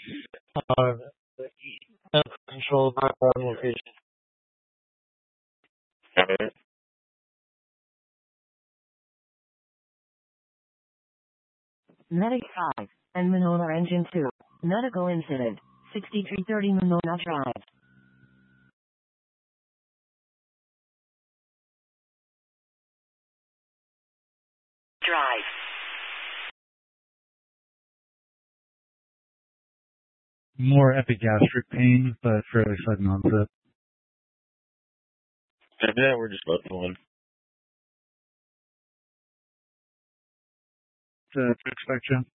Uh, control background location. Medic 5 and Manola Engine 2. Medical incident. 6330 Manola Drive. Drive. More epigastric pain, but fairly sudden onset. Yeah, we're just both one. To expect you.